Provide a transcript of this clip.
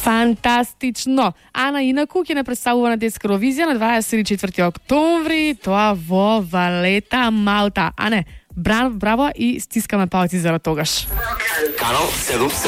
Фантастично. Ана инаку ќе не представува на Детска Евровизија на 24 октомври, тоа во Валета, Малта. А не, браво и стискаме палци за тогаш. Канал 7